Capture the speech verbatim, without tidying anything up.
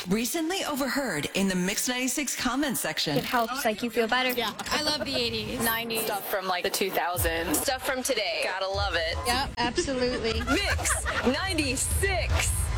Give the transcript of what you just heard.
Recently overheard in the Mix ninety-six comment section. It helps, like, you feel better. Yeah. I love the eighties. nineties. Stuff from like the two thousands. Stuff from today. Gotta love it. Yep, absolutely. Mix ninety-six.